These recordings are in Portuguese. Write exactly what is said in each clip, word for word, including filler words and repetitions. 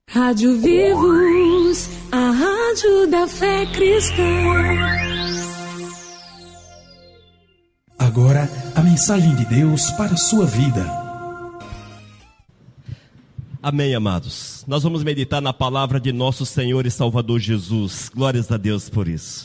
Rádio Vivos, a rádio da fé cristã. Agora, a mensagem de Deus para a sua vida. Amém, amados. Nós vamos meditar na palavra de nosso Senhor e Salvador Jesus. Glórias a Deus por isso.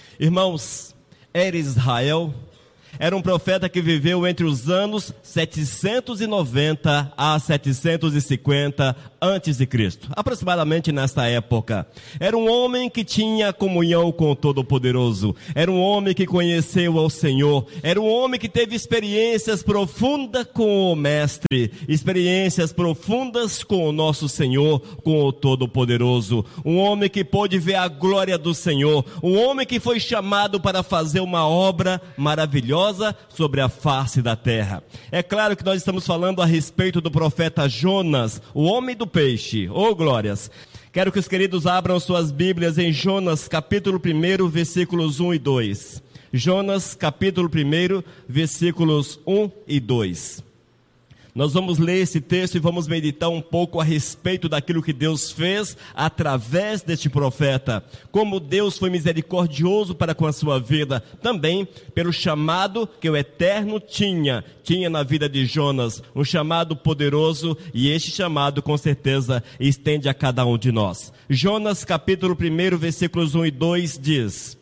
Irmãos, era Israel, era um profeta que viveu entre os anos setecentos e noventa a setecentos e cinquenta antes de Cristo, aproximadamente nesta época. Era um homem que tinha comunhão com o Todo-Poderoso, era um homem que conheceu ao Senhor, era um homem que teve experiências profundas com o Mestre, experiências profundas com o nosso Senhor, com o Todo-Poderoso, um homem que pôde ver a glória do Senhor, um homem que foi chamado para fazer uma obra maravilhosa sobre a face da terra. É claro que nós estamos falando a respeito do profeta Jonas, o homem do peixe. Oh, glórias! Quero que os queridos abram suas Bíblias em Jonas, capítulo um, versículos um e dois. Jonas, capítulo um, versículos um e dois. Nós vamos ler esse texto e vamos meditar um pouco a respeito daquilo que Deus fez através deste profeta. Como Deus foi misericordioso para com a sua vida. Também pelo chamado que o Eterno tinha, tinha na vida de Jonas. Um chamado poderoso, e este chamado com certeza estende a cada um de nós. Jonas capítulo um, versículos um e dois diz: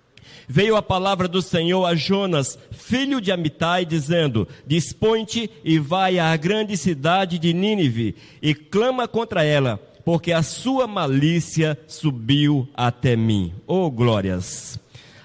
Veio a palavra do Senhor a Jonas, filho de Amitai, dizendo: Dispõe-te e vai à grande cidade de Nínive, e clama contra ela, porque a sua malícia subiu até mim. Oh, glórias!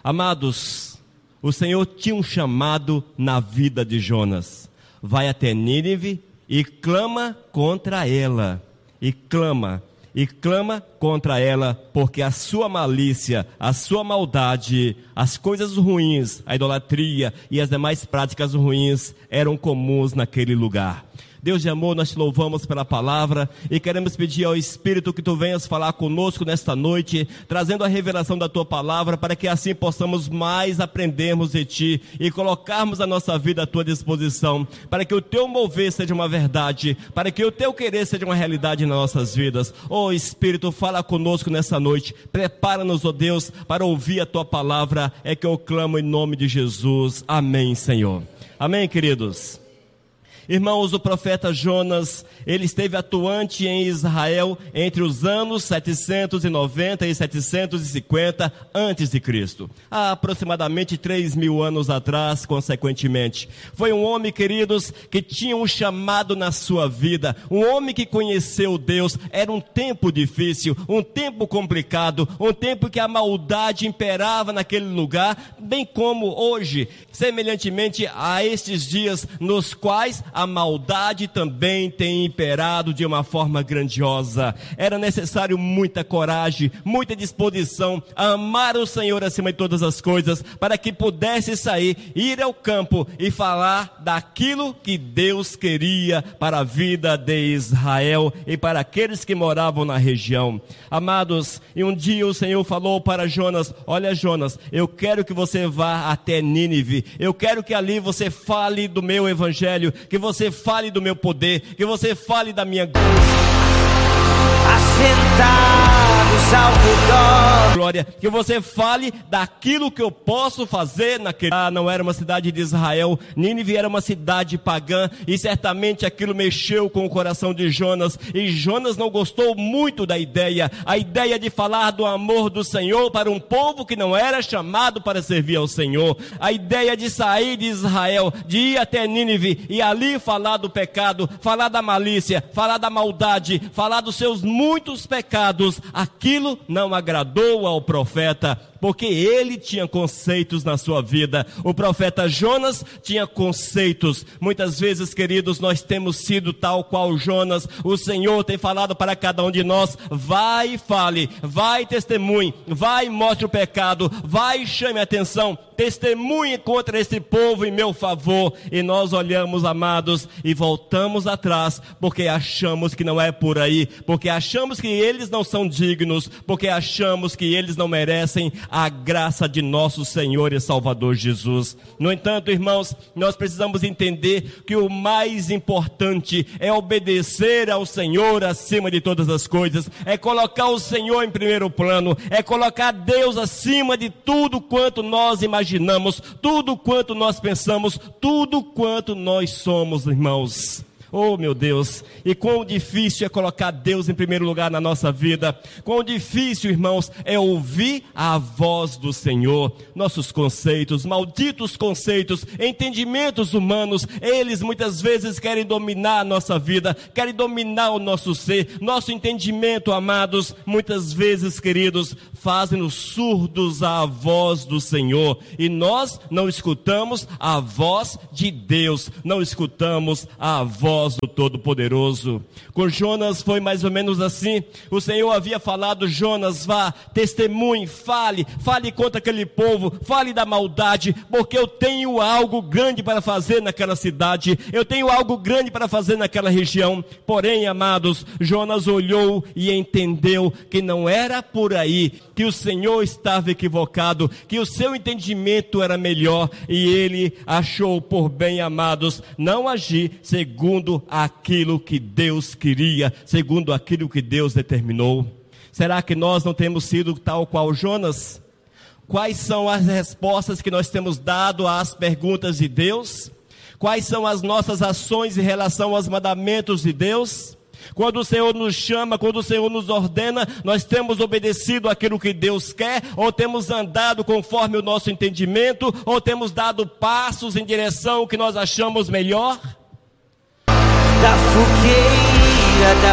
Amados, o Senhor tinha um chamado na vida de Jonas. Vai até Nínive e clama contra ela. E clama. E clama contra ela, porque a sua malícia, a sua maldade, as coisas ruins, a idolatria e as demais práticas ruins eram comuns naquele lugar. Deus de amor, nós te louvamos pela palavra e queremos pedir ao Espírito que tu venhas falar conosco nesta noite, trazendo a revelação da tua palavra, para que assim possamos mais aprendermos de ti e colocarmos a nossa vida à tua disposição, para que o teu mover seja uma verdade, para que o teu querer seja uma realidade nas nossas vidas. Ó Espírito, fala conosco nessa noite, prepara-nos, ó Deus, para ouvir a tua palavra, é que eu clamo em nome de Jesus. Amém, Senhor. Amém, queridos. Irmãos, o profeta Jonas, ele esteve atuante em Israel entre os anos setecentos e noventa e setecentos e cinquenta antes de Cristo. Há aproximadamente três mil anos atrás, consequentemente. Foi um homem, queridos, que tinha um chamado na sua vida. Um homem que conheceu Deus. Era um tempo difícil, um tempo complicado, um tempo que a maldade imperava naquele lugar, bem como hoje, semelhantemente a estes dias nos quais a maldade também tem imperado de uma forma grandiosa. Era necessário muita coragem, muita disposição a amar o Senhor acima de todas as coisas, para que pudesse sair, ir ao campo e falar daquilo que Deus queria para a vida de Israel e para aqueles que moravam na região. Amados, e um dia o Senhor falou para Jonas: olha, Jonas, eu quero que você vá até Nínive, eu quero que ali você fale do meu evangelho, que você fale do meu poder, que você fale da minha assentados ao redor, glória, que você fale daquilo que eu posso fazer naquele... Ah, não era uma cidade de Israel, Nínive era uma cidade pagã, e certamente aquilo mexeu com o coração de Jonas, e Jonas não gostou muito da ideia, a ideia de falar do amor do Senhor para um povo que não era chamado para servir ao Senhor, a ideia de sair de Israel, de ir até Nínive, e ali falar do pecado, falar da malícia, falar da maldade, falar dos seus muitos pecados. Aquilo não agradou ao profeta, porque ele tinha conceitos na sua vida. O profeta Jonas tinha conceitos. Muitas vezes, queridos, nós temos sido tal qual Jonas. O Senhor tem falado para cada um de nós: vai e fale, vai e testemunhe, vai e mostre o pecado, vai e chame a atenção, testemunhe contra esse povo em meu favor. E nós olhamos, amados, e voltamos atrás, porque achamos que não é por aí, porque achamos que eles não são dignos, porque achamos que eles não merecem a graça de nosso Senhor e Salvador Jesus. No entanto, irmãos, nós precisamos entender que o mais importante é obedecer ao Senhor acima de todas as coisas, é colocar o Senhor em primeiro plano, é colocar Deus acima de tudo quanto nós imaginamos, tudo quanto nós pensamos, tudo quanto nós somos, irmãos. Oh, meu Deus, e quão difícil é colocar Deus em primeiro lugar na nossa vida. Quão difícil, irmãos, é ouvir a voz do Senhor. Nossos conceitos, malditos conceitos, entendimentos humanos, eles muitas vezes querem dominar a nossa vida, querem dominar o nosso ser. Nosso entendimento, amados, muitas vezes, queridos, fazem-nos surdos à voz do Senhor. E nós não escutamos a voz de Deus, não escutamos a voz do Todo-Poderoso. Com Jonas foi mais ou menos assim. O Senhor havia falado: Jonas, vá, testemunhe, fale, fale contra aquele povo, fale da maldade, porque eu tenho algo grande para fazer naquela cidade, eu tenho algo grande para fazer naquela região. Porém, amados, Jonas olhou e entendeu que não era por aí, que o Senhor estava equivocado, que o seu entendimento era melhor, e ele achou por bem, amados, não agir segundo aquilo que Deus queria, segundo aquilo que Deus determinou. Será que nós não temos sido tal qual Jonas? Quais são as respostas que nós temos dado às perguntas de Deus? Quais são as nossas ações em relação aos mandamentos de Deus? Quando o Senhor nos chama, quando o Senhor nos ordena, nós temos obedecido aquilo que Deus quer, ou temos andado conforme o nosso entendimento, ou temos dado passos em direção ao que nós achamos melhor? Da fogueira da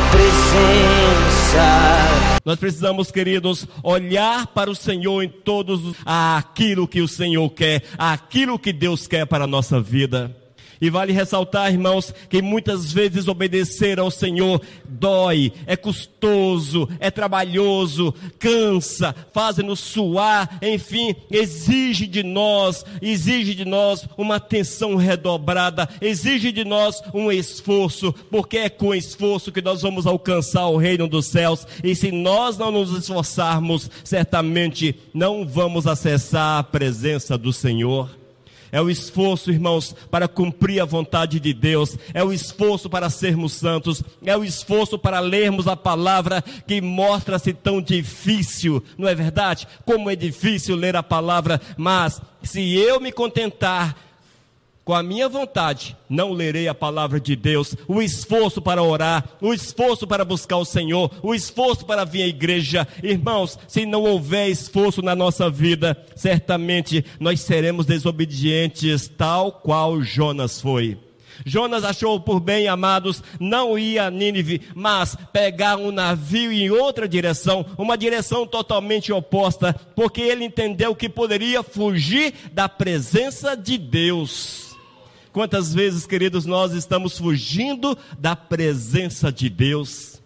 presença. Nós precisamos, queridos, olhar para o Senhor em todos aquilo que o Senhor quer, aquilo que Deus quer para a nossa vida. E vale ressaltar, irmãos, que muitas vezes obedecer ao Senhor dói, é custoso, é trabalhoso, cansa, faz-nos suar, enfim, exige de nós, exige de nós uma atenção redobrada, exige de nós um esforço, porque é com esforço que nós vamos alcançar o reino dos céus, e se nós não nos esforçarmos, certamente não vamos acessar a presença do Senhor. É o esforço, irmãos, para cumprir a vontade de Deus. É o esforço para sermos santos. É o esforço para lermos a palavra que mostra-se tão difícil. Não é verdade? Como é difícil ler a palavra. Mas se eu me contentar com a minha vontade, não lerei a palavra de Deus. O esforço para orar, o esforço para buscar o Senhor, o esforço para vir à igreja. Irmãos, se não houver esforço na nossa vida, certamente nós seremos desobedientes, tal qual Jonas foi. Jonas achou por bem, amados, não ir a Nínive, mas pegar um navio em outra direção, uma direção totalmente oposta, porque ele entendeu que poderia fugir da presença de Deus. Quantas vezes, queridos, nós estamos fugindo da presença de Deus?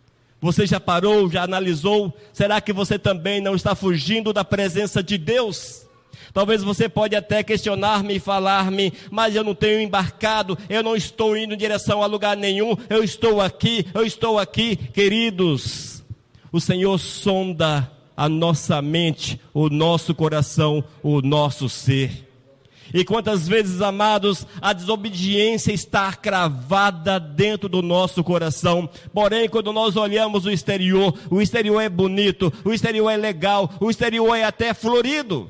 Você já parou, já analisou? Será que você também não está fugindo da presença de Deus? Talvez você pode até questionar-me e falar-me: mas eu não tenho embarcado, eu não estou indo em direção a lugar nenhum, eu estou aqui, eu estou aqui. Queridos, o Senhor sonda a nossa mente, o nosso coração, o nosso ser. E quantas vezes, amados, a desobediência está cravada dentro do nosso coração. Porém, quando nós olhamos o exterior, o exterior é bonito, o exterior é legal, o exterior é até florido.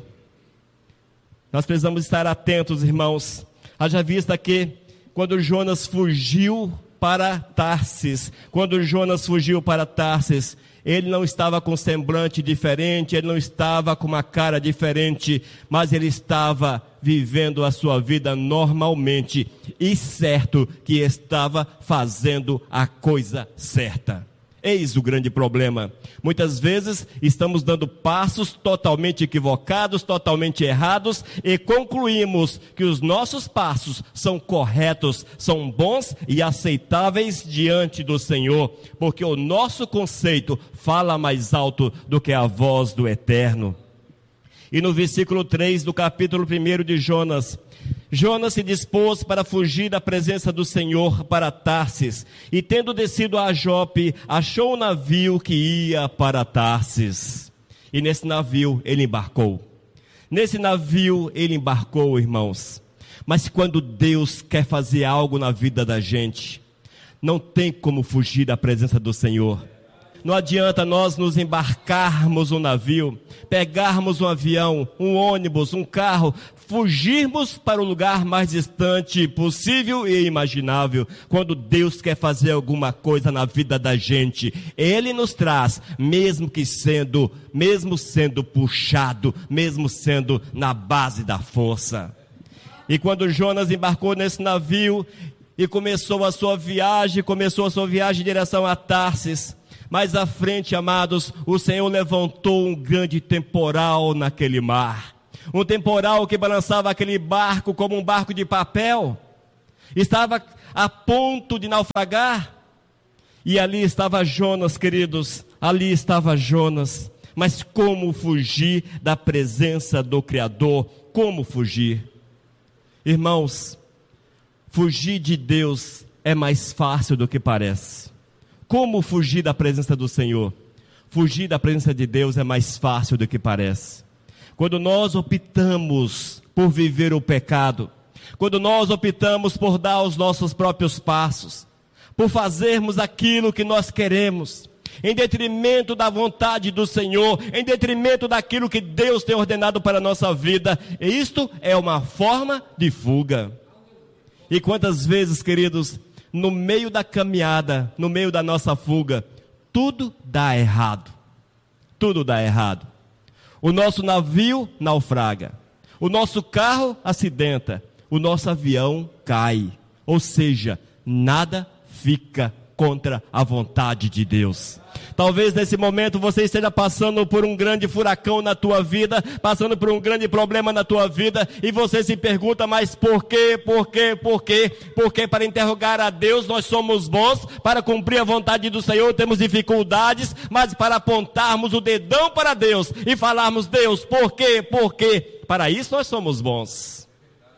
Nós precisamos estar atentos, irmãos. Haja vista que quando Jonas fugiu para Tarsis, quando Jonas fugiu para Tarsis, ele não estava com semblante diferente, ele não estava com uma cara diferente, mas ele estava vivendo a sua vida normalmente e certo que estava fazendo a coisa certa. Eis o grande problema. Muitas vezes estamos dando passos totalmente equivocados, totalmente errados, e concluímos que os nossos passos são corretos, são bons e aceitáveis diante do Senhor, porque o nosso conceito fala mais alto do que a voz do Eterno. E no versículo três do capítulo primeiro de Jonas, Jonas se dispôs para fugir da presença do Senhor para Tarsis, e tendo descido a Jope, achou um navio que ia para Tarsis. E nesse navio ele embarcou. Nesse navio ele embarcou, irmãos. Mas quando Deus quer fazer algo na vida da gente, não tem como fugir da presença do Senhor. Não adianta nós nos embarcarmos um navio, pegarmos um avião, um ônibus, um carro, fugirmos para o lugar mais distante possível e imaginável. Quando Deus quer fazer alguma coisa na vida da gente, Ele nos traz, mesmo que sendo, mesmo sendo puxado, mesmo sendo na base da força. E quando Jonas embarcou nesse navio e começou a sua viagem, começou a sua viagem em direção a Tarsis, mais à frente, amados, o Senhor levantou um grande temporal naquele mar. Um temporal que balançava aquele barco como um barco de papel. Estava a ponto de naufragar. E ali estava Jonas, queridos. Ali estava Jonas. Mas como fugir da presença do Criador? Como fugir? Irmãos, fugir de Deus é mais fácil do que parece. Como fugir da presença do Senhor? Fugir da presença de Deus é mais fácil do que parece. Quando nós optamos por viver o pecado, quando nós optamos por dar os nossos próprios passos, por fazermos aquilo que nós queremos, em detrimento da vontade do Senhor, em detrimento daquilo que Deus tem ordenado para a nossa vida, isto é uma forma de fuga. E quantas vezes, queridos, no meio da caminhada, no meio da nossa fuga, tudo dá errado. Tudo dá errado. O nosso navio naufraga. O nosso carro acidenta. O nosso avião cai. Ou seja, nada fica contra a vontade de Deus. Talvez nesse momento você esteja passando por um grande furacão na tua vida, passando por um grande problema na tua vida, e você se pergunta, mas por quê, por quê, por quê? Porque para interrogar a Deus nós somos bons, para cumprir a vontade do Senhor temos dificuldades, mas para apontarmos o dedão para Deus e falarmos, Deus, por quê, por quê? Para isso nós somos bons.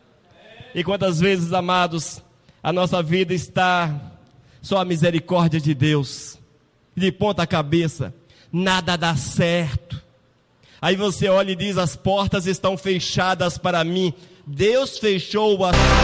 E quantas vezes, amados, a nossa vida está só a misericórdia de Deus, de ponta cabeça, nada dá certo. Aí você olha e diz, as portas estão fechadas para mim. Deus fechou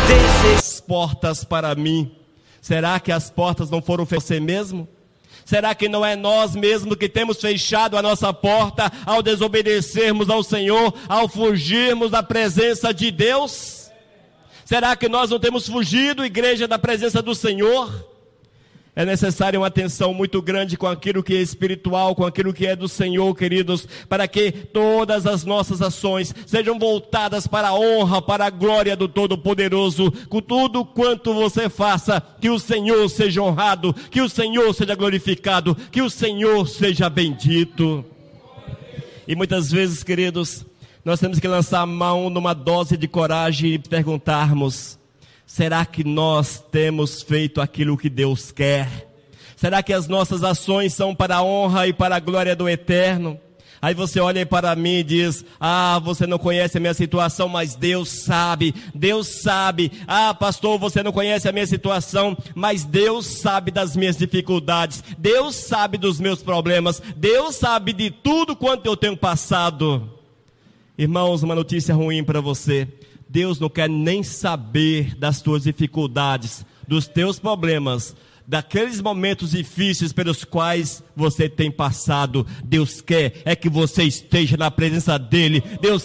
as portas para mim. Será que as portas não foram fechadas por você mesmo? Será que não é nós mesmos que temos fechado a nossa porta ao desobedecermos ao Senhor, ao fugirmos da presença de Deus? Será que nós não temos fugido, igreja, da presença do Senhor? É necessária uma atenção muito grande com aquilo que é espiritual, com aquilo que é do Senhor, queridos, para que todas as nossas ações sejam voltadas para a honra, para a glória do Todo-Poderoso. Com tudo quanto você faça, que o Senhor seja honrado, que o Senhor seja glorificado, que o Senhor seja bendito. E muitas vezes, queridos, nós temos que lançar a mão numa dose de coragem e perguntarmos, será que nós temos feito aquilo que Deus quer? Será que as nossas ações são para a honra e para a glória do Eterno? Aí você olha para mim e diz, ah, você não conhece a minha situação, mas Deus sabe, Deus sabe. Ah, pastor, você não conhece a minha situação, mas Deus sabe das minhas dificuldades, Deus sabe dos meus problemas, Deus sabe de tudo quanto eu tenho passado. Irmãos, uma notícia ruim para você. Deus não quer nem saber das tuas dificuldades, dos teus problemas, daqueles momentos difíceis pelos quais você tem passado. Deus quer é que você esteja na presença dEle. Deus